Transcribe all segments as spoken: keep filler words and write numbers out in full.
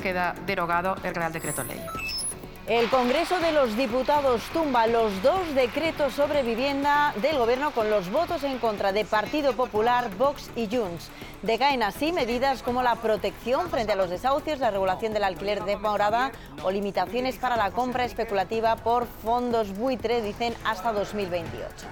queda derogado el Real Decreto Ley. El Congreso de los Diputados tumba los dos decretos sobre vivienda del Gobierno con los votos en contra de Partido Popular, Vox y Junts. Decaen así medidas como la protección frente a los desahucios, la regulación del alquiler de temporada o limitaciones para la compra especulativa por fondos buitre, dicen, hasta dos mil veintiocho.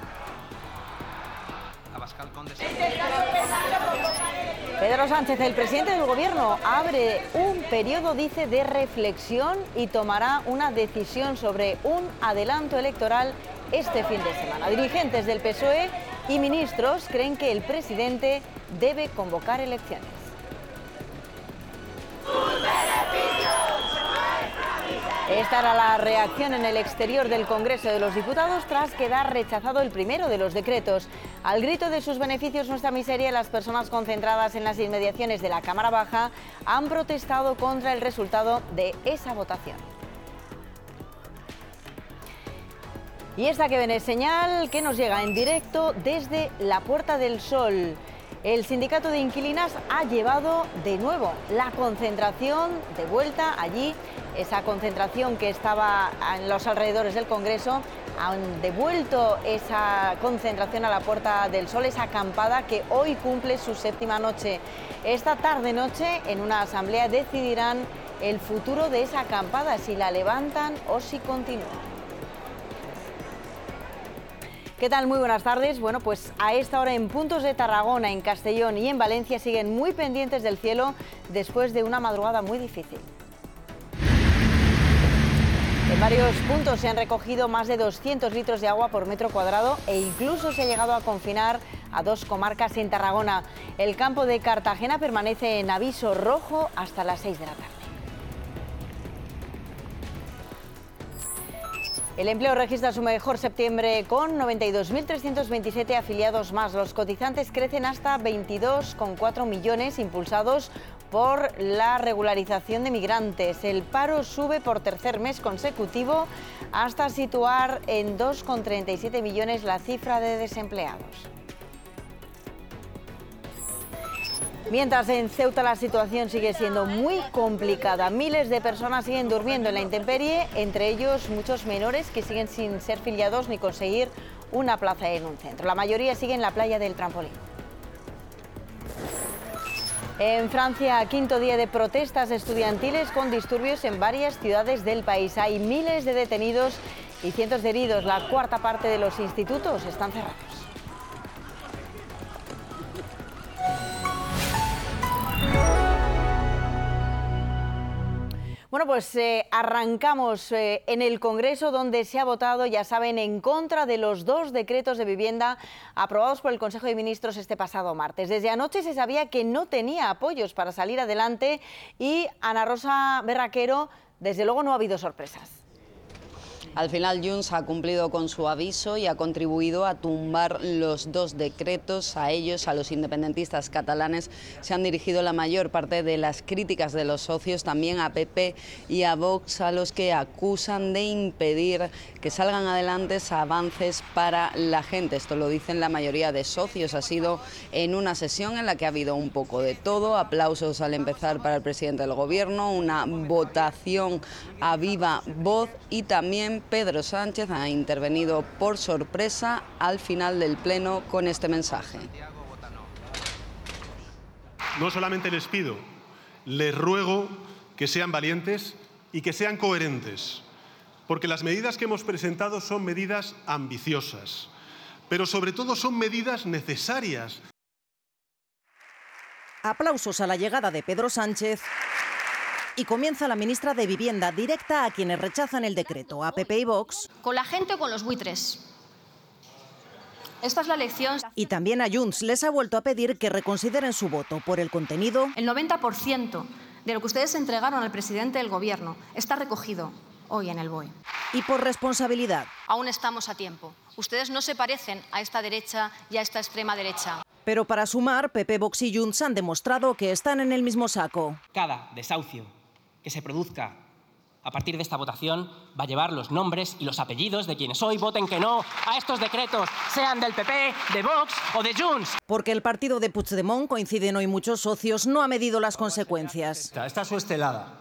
Pedro Sánchez, el presidente del Gobierno, abre un periodo, dice, de reflexión y tomará una decisión sobre un adelanto electoral este fin de semana. Dirigentes del P S O E y ministros creen que el presidente debe convocar elecciones. Esta era la reacción en el exterior del Congreso de los Diputados tras quedar rechazado el primero de los decretos. Al grito de sus beneficios, nuestra miseria, las personas concentradas en las inmediaciones de la Cámara Baja han protestado contra el resultado de esa votación. Y esta que viene es señal que nos llega en directo desde la Puerta del Sol. El sindicato de inquilinas ha llevado de nuevo la concentración de vuelta allí. Esa concentración que estaba en los alrededores del Congreso, han devuelto esa concentración a la Puerta del Sol, esa acampada que hoy cumple su séptima noche. Esta tarde-noche, en una asamblea, decidirán el futuro de esa acampada, si la levantan o si continúa. ¿Qué tal? Muy buenas tardes. Bueno, pues a esta hora en puntos de Tarragona, en Castellón y en Valencia siguen muy pendientes del cielo después de una madrugada muy difícil. En varios puntos se han recogido más de doscientos litros de agua por metro cuadrado e incluso se ha llegado a confinar a dos comarcas en Tarragona. El campo de Cartagena permanece en aviso rojo hasta las seis de la tarde. El empleo registra su mejor septiembre con noventa y dos mil trescientos veintisiete afiliados más. Los cotizantes crecen hasta veintidós coma cuatro millones, impulsados por la regularización de migrantes. El paro sube por tercer mes consecutivo hasta situar en dos coma treinta y siete millones la cifra de desempleados. Mientras en Ceuta la situación sigue siendo muy complicada. Miles de personas siguen durmiendo en la intemperie, entre ellos muchos menores que siguen sin ser filiados ni conseguir una plaza en un centro. La mayoría sigue en la playa del Trampolín. En Francia, quinto día de protestas estudiantiles con disturbios en varias ciudades del país. Hay miles de detenidos y cientos de heridos. La cuarta parte de los institutos están cerrados. Bueno, pues eh, arrancamos eh, en el Congreso, donde se ha votado, ya saben, en contra de los dos decretos de vivienda aprobados por el Consejo de Ministros este pasado martes. Desde anoche se sabía que no tenía apoyos para salir adelante y Ana Rosa Berraquero, desde luego no ha habido sorpresas. Al final, Junts ha cumplido con su aviso y ha contribuido a tumbar los dos decretos. A ellos, a los independentistas catalanes, se han dirigido la mayor parte de las críticas de los socios, también a P P y a Vox, a los que acusan de impedir que salgan adelante avances para la gente. Esto lo dicen la mayoría de socios. Ha sido en una sesión en la que ha habido un poco de todo. Aplausos al empezar para el presidente del Gobierno, una votación a viva voz y también Pedro Sánchez ha intervenido por sorpresa al final del pleno con este mensaje. No solamente les pido, les ruego que sean valientes y que sean coherentes, porque las medidas que hemos presentado son medidas ambiciosas, pero sobre todo son medidas necesarias. Aplausos a la llegada de Pedro Sánchez. Y comienza la ministra de Vivienda, directa a quienes rechazan el decreto, a P P y Vox. ¿Con la gente o con los buitres? Esta es la lección. Y también a Junts les ha vuelto a pedir que reconsideren su voto por el contenido. El noventa por ciento de lo que ustedes entregaron al presidente del Gobierno está recogido hoy en el B O E. Y por responsabilidad. Aún estamos a tiempo. Ustedes no se parecen a esta derecha y a esta extrema derecha. Pero para sumar, P P, Vox y Junts han demostrado que están en el mismo saco. Cada desahucio que se produzca a partir de esta votación va a llevar los nombres y los apellidos de quienes hoy voten que no a estos decretos, sean del P P, de Vox o de Junts. Porque el partido de Puigdemont, coinciden hoy muchos socios, no ha medido las consecuencias. Esta es su estelada.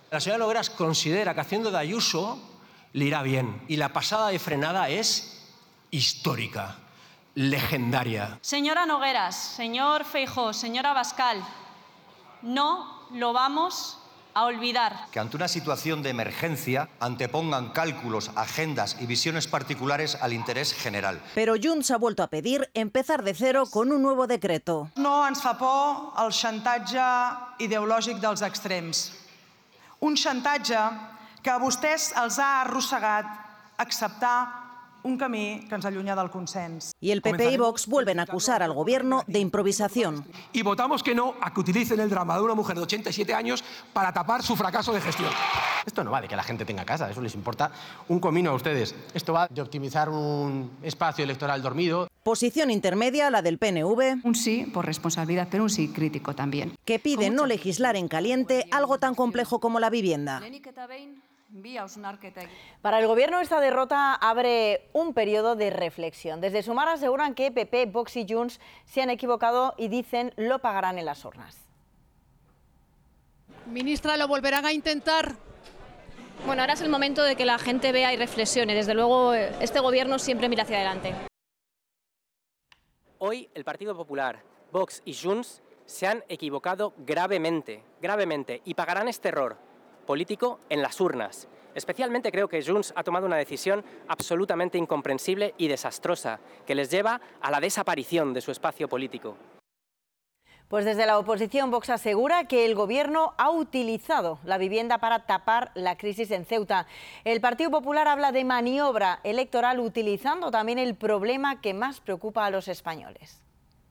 La señora Nogueras considera que haciendo de Ayuso le irá bien. Y la pasada de frenada es histórica, legendaria. Señora Nogueras, señor Feijóo, señora Abascal, no lo vamos a olvidar. Que ante una situación de emergencia antepongan cálculos, agendas y visiones particulares al interés general. Pero Junts ha vuelto a pedir empezar de cero con un nuevo decreto. No ens fa por el xantatge ideològic dels extrems. Un xantatge que a vostès els ha arrossegat acceptar un camí que ens allunya del consens. Y el P P y Vox vuelven a acusar al gobierno de improvisación. Y votamos que no a que utilicen el drama de una mujer de ochenta y siete años para tapar su fracaso de gestión. Esto no va de que la gente tenga casa, eso les importa un comino a ustedes. Esto va de optimizar un espacio electoral dormido. Posición intermedia, la del P N V. Un sí por responsabilidad, pero un sí crítico también. Que pide no legislar en caliente algo tan complejo como la vivienda. Para el Gobierno esta derrota abre un periodo de reflexión. Desde Sumar aseguran que P P, Vox y Junts se han equivocado y dicen lo pagarán en las urnas. Ministra, ¿lo volverán a intentar? Bueno, ahora es el momento de que la gente vea y reflexione. Desde luego, este Gobierno siempre mira hacia adelante. Hoy el Partido Popular, Vox y Junts se han equivocado gravemente, gravemente, y pagarán este error político en las urnas. Especialmente creo que Junts ha tomado una decisión absolutamente incomprensible y desastrosa, que les lleva a la desaparición de su espacio político. Pues desde la oposición, Vox asegura que el Gobierno ha utilizado la vivienda para tapar la crisis en Ceuta. El Partido Popular habla de maniobra electoral utilizando también el problema que más preocupa a los españoles.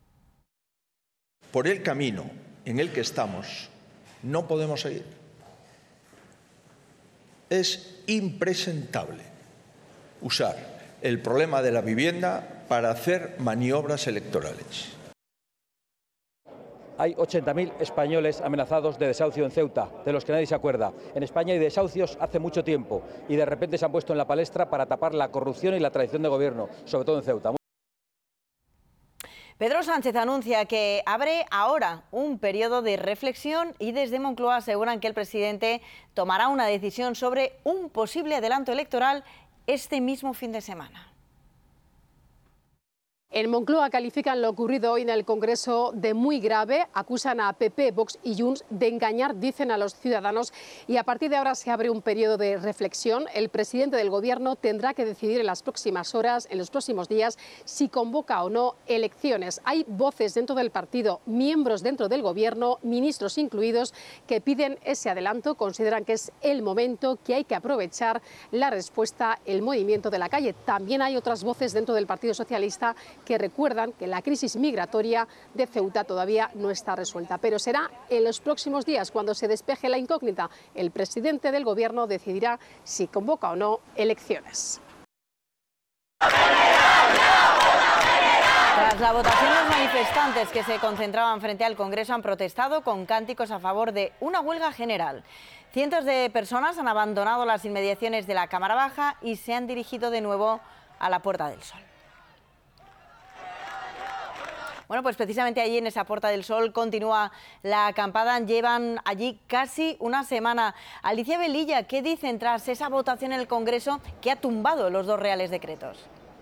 Por el camino en el que estamos, no podemos seguir. Es impresentable usar el problema de la vivienda para hacer maniobras electorales. Hay ochenta mil españoles amenazados de desahucio en Ceuta, de los que nadie se acuerda. En España hay desahucios hace mucho tiempo y de repente se han puesto en la palestra para tapar la corrupción y la traición de gobierno, sobre todo en Ceuta. Pedro Sánchez anuncia que abre ahora un periodo de reflexión y desde Moncloa aseguran que el presidente tomará una decisión sobre un posible adelanto electoral este mismo fin de semana. En Moncloa califican lo ocurrido hoy en el Congreso de muy grave, acusan a P P, Vox y Junts de engañar, dicen a los ciudadanos, y a partir de ahora se abre un periodo de reflexión. El presidente del Gobierno tendrá que decidir en las próximas horas, en los próximos días, si convoca o no elecciones. Hay voces dentro del partido, miembros dentro del Gobierno, ministros incluidos, que piden ese adelanto, consideran que es el momento, que hay que aprovechar la respuesta, el movimiento de la calle. También hay otras voces dentro del Partido Socialista que recuerdan que la crisis migratoria de Ceuta todavía no está resuelta. Pero será en los próximos días, cuando se despeje la incógnita. El presidente del Gobierno decidirá si convoca o no elecciones. Tras la votación, los manifestantes que se concentraban frente al Congreso han protestado con cánticos a favor de una huelga general. Cientos de personas han abandonado las inmediaciones de la Cámara Baja y se han dirigido de nuevo a la Puerta del Sol. Bueno, pues precisamente allí en esa Puerta del Sol continúa la acampada. Llevan allí casi una semana. Alicia Velilla, ¿qué dicen tras esa votación en el Congreso que ha tumbado los dos reales decretos?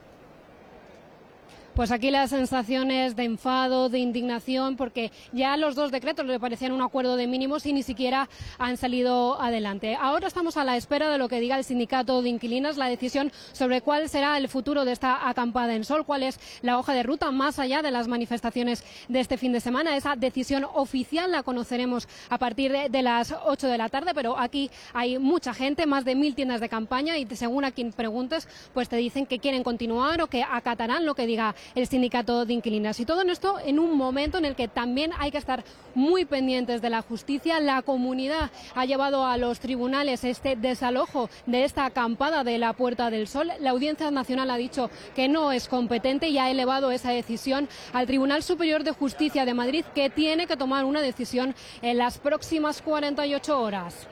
Pues aquí las sensaciones de enfado, de indignación, porque ya los dos decretos le parecían un acuerdo de mínimos y ni siquiera han salido adelante. Ahora estamos a la espera de lo que diga el sindicato de inquilinas, la decisión sobre cuál será el futuro de esta acampada en Sol, cuál es la hoja de ruta más allá de las manifestaciones de este fin de semana. Esa decisión oficial la conoceremos a partir de, de las ocho de la tarde, pero aquí hay mucha gente, más de mil tiendas de campaña y según a quien preguntes, pues te dicen que quieren continuar o que acatarán lo que diga el sindicato de inquilinas. Y todo en esto en un momento en el que también hay que estar muy pendientes de la justicia. La comunidad ha llevado a los tribunales este desalojo de esta acampada de la Puerta del Sol. La Audiencia Nacional ha dicho que no es competente y ha elevado esa decisión al Tribunal Superior de Justicia de Madrid, que tiene que tomar una decisión en las próximas cuarenta y ocho horas.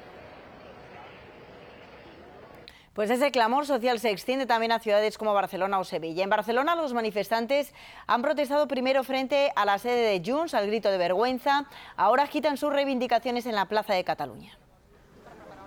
Pues ese clamor social se extiende también a ciudades como Barcelona o Sevilla. En Barcelona los manifestantes han protestado primero frente a la sede de Junts al grito de vergüenza. Ahora agitan sus reivindicaciones en la Plaza de Cataluña.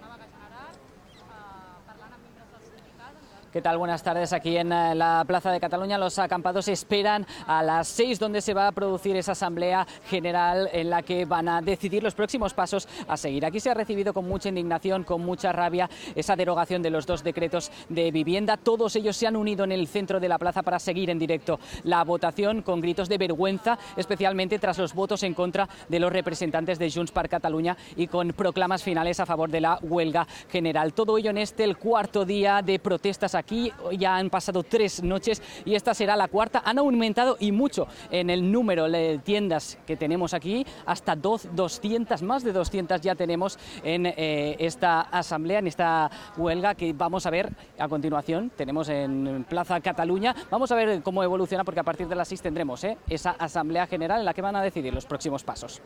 ¿Qué tal? Buenas tardes. Aquí en la Plaza de Cataluña los acampados esperan a las seis, donde se va a producir esa asamblea general en la que van a decidir los próximos pasos a seguir. Aquí se ha recibido con mucha indignación, con mucha rabia, esa derogación de los dos decretos de vivienda. Todos ellos se han unido en el centro de la plaza para seguir en directo la votación con gritos de vergüenza, especialmente tras los votos en contra de los representantes de Junts per Catalunya y con proclamas finales a favor de la huelga general. Todo ello en este, el cuarto día de protestas aquí. Aquí ya han pasado tres noches y esta será la cuarta. Han aumentado y mucho en el número de tiendas que tenemos aquí, hasta doscientas, más de doscientas ya tenemos en eh, esta asamblea, en esta huelga que vamos a ver a continuación. Tenemos en Plaza Cataluña. Vamos a ver cómo evoluciona, porque a partir de las seis tendremos eh, esa asamblea general en la que van a decidir los próximos pasos.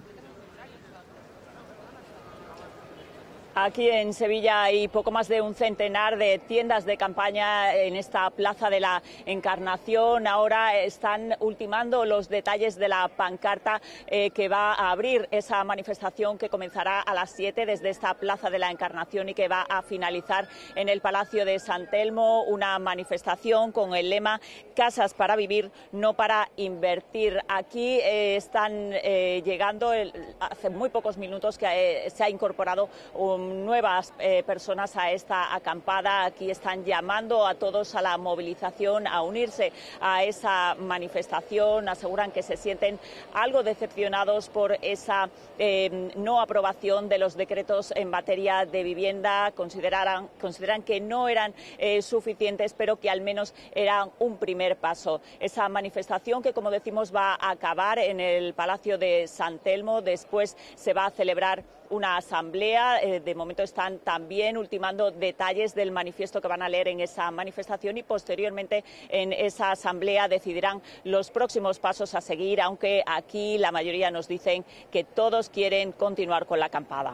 Aquí en Sevilla hay poco más de un centenar de tiendas de campaña en esta Plaza de la Encarnación. Ahora están ultimando los detalles de la pancarta eh, que va a abrir esa manifestación que comenzará a las siete desde esta Plaza de la Encarnación y que va a finalizar en el Palacio de San Telmo. Una manifestación con el lema "Casas para vivir, no para invertir". Aquí eh, están eh, llegando, el, hace muy pocos minutos que eh, se ha incorporado un nuevas eh, personas a esta acampada. Aquí están llamando a todos a la movilización, a unirse a esa manifestación. Aseguran que se sienten algo decepcionados por esa eh, no aprobación de los decretos en materia de vivienda. Consideran, consideran que no eran eh, suficientes, pero que al menos eran un primer paso. Esa manifestación que, como decimos, va a acabar en el Palacio de San Telmo. Después se va a celebrar una asamblea. Eh, de momento están también ultimando detalles del manifiesto que van a leer en esa manifestación y posteriormente en esa asamblea decidirán los próximos pasos a seguir, aunque aquí la mayoría nos dicen que todos quieren continuar con la acampada.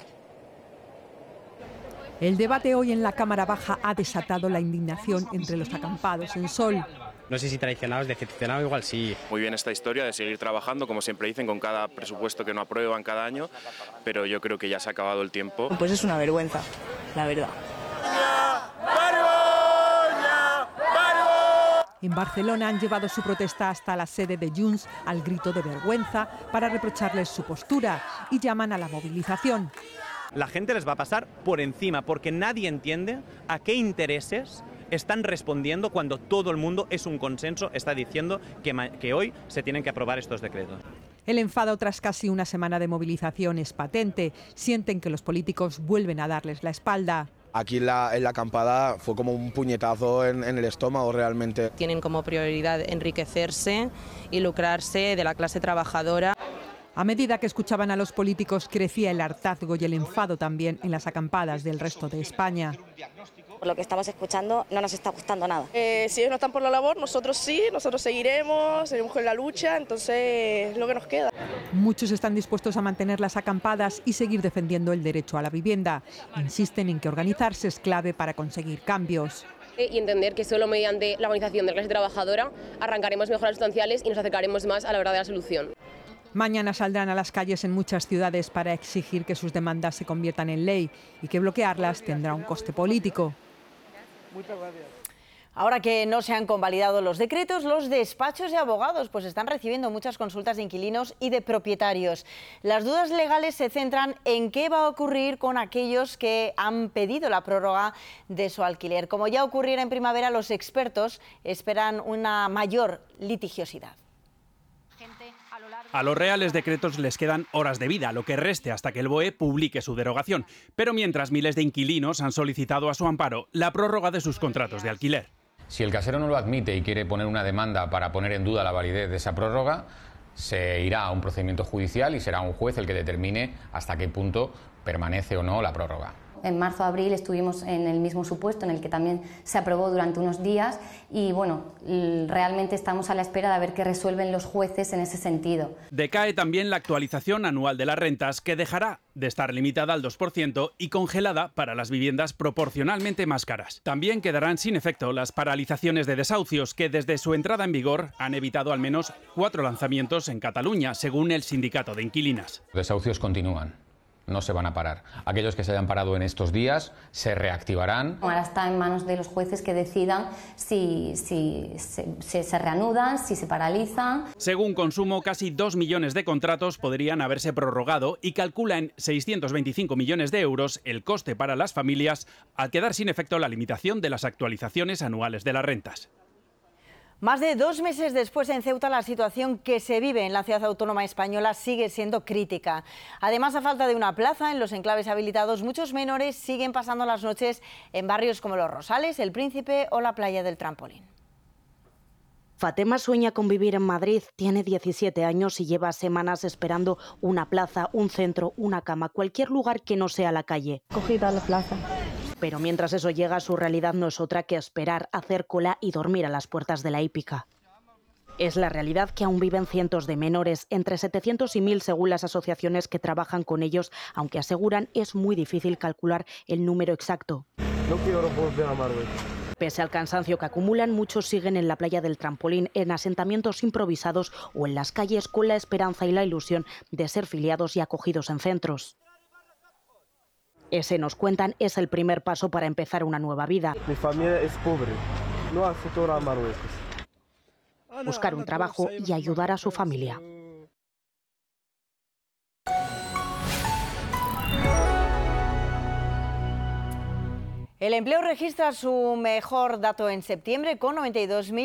El debate hoy en la Cámara Baja ha desatado la indignación entre los acampados en Sol. No sé si traicionados, decepcionados, igual sí. Muy bien esta historia de seguir trabajando, como siempre dicen, con cada presupuesto que no aprueban cada año, pero yo creo que ya se ha acabado el tiempo. Pues es una vergüenza, la verdad. En Barcelona han llevado su protesta hasta la sede de Junts al grito de vergüenza para reprocharles su postura y llaman a la movilización. La gente les va a pasar por encima porque nadie entiende a qué intereses están respondiendo cuando todo el mundo es un consenso, está diciendo que, que hoy se tienen que aprobar estos decretos. El enfado tras casi una semana de movilización es patente. Sienten que los políticos vuelven a darles la espalda. Aquí en la, en la acampada fue como un puñetazo en, en el estómago realmente. Tienen como prioridad enriquecerse y lucrarse de la clase trabajadora. A medida que escuchaban a los políticos, crecía el hartazgo y el enfado también en las acampadas del resto de España. Por lo que estamos escuchando, no nos está gustando nada. Eh, si ellos no están por la labor, nosotros sí, nosotros seguiremos, seguiremos con la lucha, entonces es lo que nos queda. Muchos están dispuestos a mantener las acampadas y seguir defendiendo el derecho a la vivienda. Insisten en que organizarse es clave para conseguir cambios. Y entender que solo mediante la organización de la clase trabajadora arrancaremos mejoras sustanciales y nos acercaremos más a la verdadera solución. Mañana saldrán a las calles en muchas ciudades para exigir que sus demandas se conviertan en ley y que bloquearlas tendrá un coste político. Muchas gracias. Ahora que no se han convalidado los decretos, los despachos de abogados pues están recibiendo muchas consultas de inquilinos y de propietarios. Las dudas legales se centran en qué va a ocurrir con aquellos que han pedido la prórroga de su alquiler. Como ya ocurriera en primavera, los expertos esperan una mayor litigiosidad. A los reales decretos les quedan horas de vida, lo que reste hasta que el B O E publique su derogación. Pero mientras miles de inquilinos han solicitado a su amparo la prórroga de sus contratos de alquiler. Si el casero no lo admite y quiere poner una demanda para poner en duda la validez de esa prórroga, se irá a un procedimiento judicial y será un juez el que determine hasta qué punto permanece o no la prórroga. En marzo-abril estuvimos en el mismo supuesto en el que también se aprobó durante unos días y bueno, realmente estamos a la espera de ver qué resuelven los jueces en ese sentido. Decae también la actualización anual de las rentas, que dejará de estar limitada al dos por ciento y congelada para las viviendas proporcionalmente más caras. También quedarán sin efecto las paralizaciones de desahucios que desde su entrada en vigor han evitado al menos cuatro lanzamientos en Cataluña, según el sindicato de inquilinas. Los desahucios continúan. no se van a parar. Aquellos que se hayan parado en estos días se reactivarán. Ahora está en manos de los jueces que decidan si, si se, se, se reanudan, si se paralizan. Según Consumo, casi dos millones de contratos podrían haberse prorrogado y calcula en seiscientos veinticinco millones de euros el coste para las familias al quedar sin efecto la limitación de las actualizaciones anuales de las rentas. Más de dos meses después, en Ceuta, la situación que se vive en la ciudad autónoma española sigue siendo crítica. Además, a falta de una plaza en los enclaves habilitados, muchos menores siguen pasando las noches en barrios como Los Rosales, El Príncipe o la Playa del Trampolín. Fatema sueña con vivir en Madrid, tiene diecisiete años y lleva semanas esperando una plaza, un centro, una cama, cualquier lugar que no sea la calle. Cogida la plaza. Pero mientras eso llega, su realidad no es otra que esperar, hacer cola y dormir a las puertas de la hípica. Es la realidad que aún viven cientos de menores, entre setecientos y mil según las asociaciones que trabajan con ellos, aunque aseguran es muy difícil calcular el número exacto. No quiero volver a Marruecos. Pese al cansancio que acumulan, muchos siguen en la Playa del Trampolín, en asentamientos improvisados o en las calles con la esperanza y la ilusión de ser filiados y acogidos en centros. Ese, nos cuentan, es el primer paso para empezar una nueva vida. Mi familia es pobre, no hay futuro a Marruecos. Buscar un trabajo y ayudar a su familia. El empleo registra su mejor dato en septiembre con noventa y dos mil